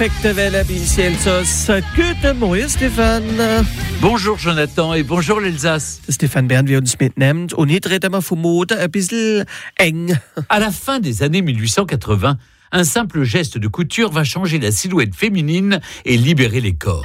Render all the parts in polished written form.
perfekte Welle bis jetzt. Guten Morgen, Stefan. Bonjour Jonathan et bonjour l'Alsace. Stefan, während wir uns mitnehmen, und hier reden wir von Mode ein bisschen eng. À la fin des années 1880, un simple geste de couture va changer la silhouette féminine et libérer les corps.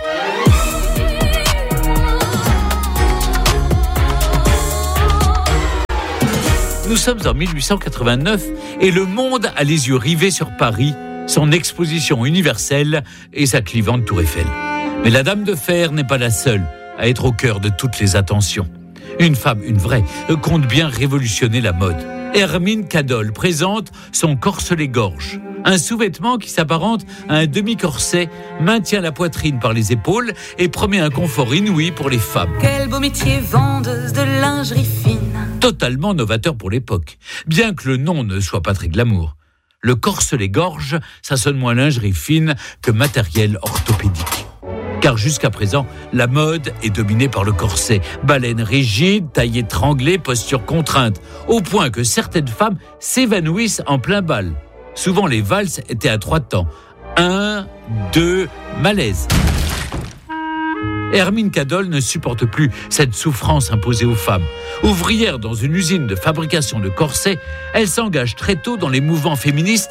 Nous sommes en 1889 et le monde a les yeux rivés sur Paris, son exposition universelle et sa clivante tour Eiffel. Mais la Dame de Fer n'est pas la seule à être au cœur de toutes les attentions. Une femme, une vraie, compte bien révolutionner la mode. Hermine Cadol présente son corselet-gorge. Un sous-vêtement qui s'apparente à un demi-corset, maintient la poitrine par les épaules et promet un confort inouï pour les femmes. Quel beau métier, vendeuse de lingerie fine. Totalement novateur pour l'époque, bien que le nom ne soit pas très glamour. Le corselet-gorge, ça sonne moins lingerie fine que matériel orthopédique. Car jusqu'à présent, la mode est dominée par le corset. Baleine rigide, taille étranglée, posture contrainte, au point que certaines femmes s'évanouissent en plein bal. Souvent, les valses étaient à 3 temps. 1, 2, malaise. Hermine Cadol ne supporte plus cette souffrance imposée aux femmes. Ouvrière dans une usine de fabrication de corsets, elle s'engage très tôt dans les mouvements féministes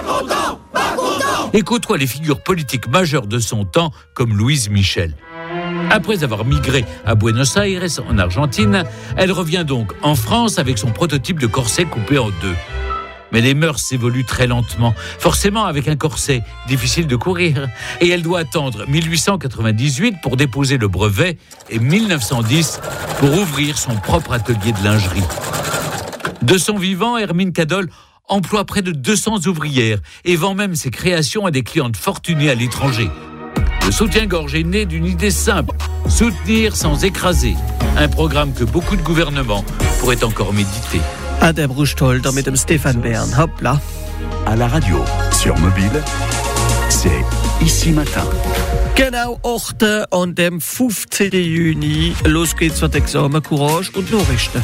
et côtoie les figures politiques majeures de son temps comme Louise Michel. Après avoir migré à Buenos Aires, en Argentine, elle revient donc en France avec son prototype de corset coupé en 2. Mais les mœurs s'évoluent très lentement. Forcément, avec un corset, difficile de courir. Et elle doit attendre 1898 pour déposer le brevet et 1910 pour ouvrir son propre atelier de lingerie. De son vivant, Hermine Cadol emploie près de 200 ouvrières et vend même ses créations à des clientes fortunées à l'étranger. Le soutien-gorge est né d'une idée simple, soutenir sans écraser. Un programme que beaucoup de gouvernements pourraient encore méditer. À der Brustholder mit dem Stefan Bern. Hoppla. À la radio, sur mobile, c'est Ici Matin. Genau, Orte an dem 15. Juni. Los geht's für Examen, Courage und Nachrichten.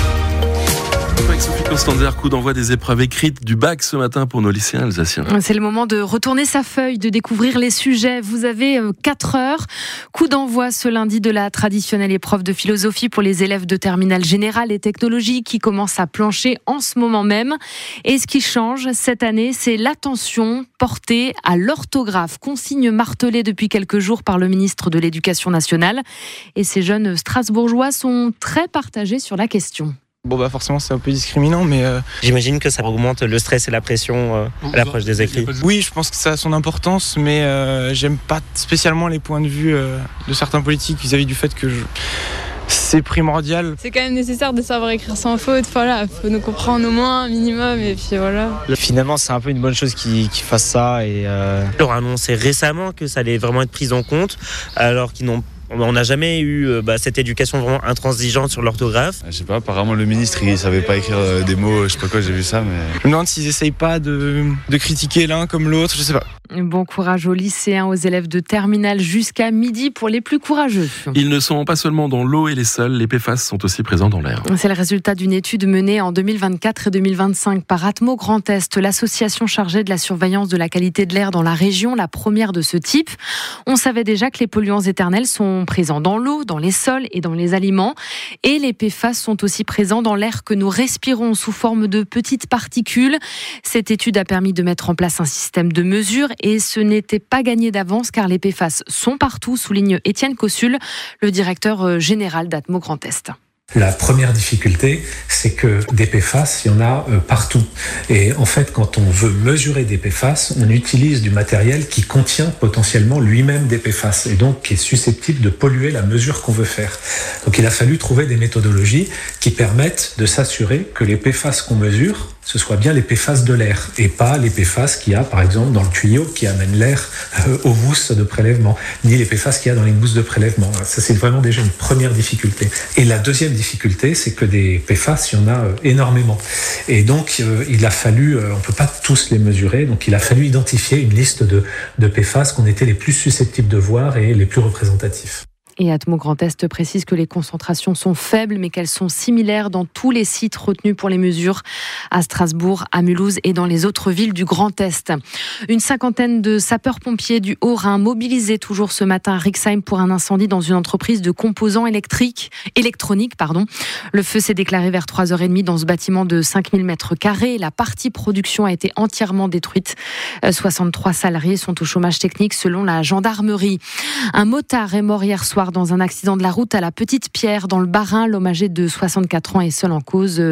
Avec Sophie Constanzer, coup d'envoi des épreuves écrites du bac ce matin pour nos lycéens alsaciens. C'est le moment de retourner sa feuille, de découvrir les sujets. Vous avez 4 heures. Coup d'envoi ce lundi de la traditionnelle épreuve de philosophie pour les élèves de terminale générale et technologie qui commencent à plancher en ce moment même. Et ce qui change cette année, c'est l'attention portée à l'orthographe. Consigne martelée depuis quelques jours par le ministre de l'Éducation nationale. Et ces jeunes Strasbourgeois sont très partagés sur la question. Bon forcément c'est un peu discriminant mais... J'imagine que ça augmente le stress et la pression à l'approche des écrits. Oui, je pense que ça a son importance mais j'aime pas spécialement les points de vue de certains politiques vis-à-vis du fait que c'est primordial. C'est quand même nécessaire de savoir écrire sans faute, voilà, faut nous comprendre au moins un minimum et puis voilà. Finalement c'est un peu une bonne chose qu'ils fassent ça et... Ils ont annoncé récemment que ça allait vraiment être pris en compte alors qu'ils n'ont on n'a jamais eu cette éducation vraiment intransigeante sur l'orthographe. Je sais pas, apparemment le ministre il savait pas écrire des mots, je sais pas quoi, j'ai vu ça mais... Je me demande s'ils essayent pas de critiquer l'un comme l'autre, je sais pas. Bon courage aux lycéens, aux élèves de terminale jusqu'à midi pour les plus courageux. Ils ne sont pas seulement dans l'eau et les sols, les PFAS sont aussi présents dans l'air. C'est le résultat d'une étude menée en 2024 et 2025 par Atmo Grand Est, l'association chargée de la surveillance de la qualité de l'air dans la région, la première de ce type. On savait déjà que les polluants éternels sont présents dans l'eau, dans les sols et dans les aliments. Et les PFAS sont aussi présents dans l'air que nous respirons sous forme de petites particules. Cette étude a permis de mettre en place un système de mesure et ce n'était pas gagné d'avance car les PFAS sont partout, souligne Étienne Cossul, le directeur général d'Atmo Grand Est. La première difficulté, c'est que des PFAS, il y en a partout. Et en fait, quand on veut mesurer des PFAS, on utilise du matériel qui contient potentiellement lui-même des PFAS et donc qui est susceptible de polluer la mesure qu'on veut faire. Donc il a fallu trouver des méthodologies qui permettent de s'assurer que les PFAS qu'on mesure, ce soit bien les PFAS de l'air et pas les PFAS qu'il y a par exemple dans le tuyau qui amène l'air aux mousses de prélèvement, ni les PFAS qu'il y a dans les mousses de prélèvement. Ça c'est vraiment déjà une première difficulté. Et la deuxième difficulté, c'est que des PFAS, il y en a énormément. Et donc il a fallu, on peut pas tous les mesurer, donc il a fallu identifier une liste de PFAS qu'on était les plus susceptibles de voir et les plus représentatifs. Et Atmo Grand Est précise que les concentrations sont faibles, mais qu'elles sont similaires dans tous les sites retenus pour les mesures, à Strasbourg, à Mulhouse et dans les autres villes du Grand Est. Une cinquantaine de sapeurs-pompiers du Haut-Rhin mobilisés toujours ce matin à Rixheim pour un incendie dans une entreprise de composants électroniques. Le feu s'est déclaré vers 3h30 dans ce bâtiment de 5000 m². La partie production a été entièrement détruite. 63 salariés sont au chômage technique selon la gendarmerie. Un motard est mort hier soir dans un accident de la route à la Petite Pierre dans le Bas-Rhin. L'homme âgé de 64 ans est seul en cause.